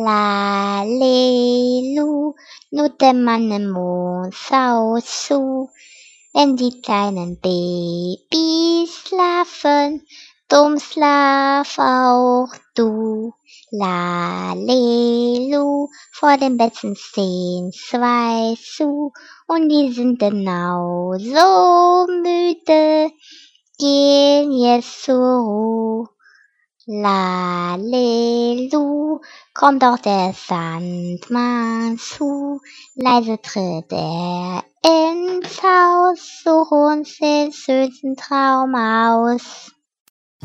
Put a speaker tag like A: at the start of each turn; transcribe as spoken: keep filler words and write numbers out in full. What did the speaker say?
A: Lalelu, nur der Mann im Mond schaut zu, wenn die kleinen Babys schlafen, drum schlaf auch du. Lalelu, vor dem Betten stehen zwei zu, und die sind genau so müde, gehen jetzt zur Ruhe. Lalelu, kommt auch der Sandmann zu, leise tritt er ins Haus, such uns den schönsten Traum aus.